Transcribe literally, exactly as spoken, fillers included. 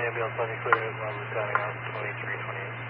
ambulance on you clear, Malibu County on twenty-three twenty-eight.